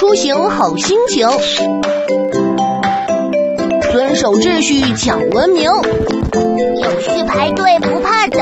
出行好心情，遵守秩序讲文明， 有序排队不怕堵，